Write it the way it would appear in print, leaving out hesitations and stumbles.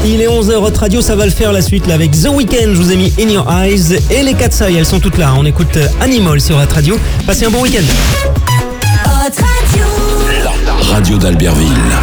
Il est 11h, Hot Radio, ça va le faire la suite là avec The Weeknd. Je vous ai mis In Your Eyes et les Katsai, elles sont toutes là. On écoute Animal sur Hot Radio. Passez un bon week-end. Hot Radio. La radio d'Albertville.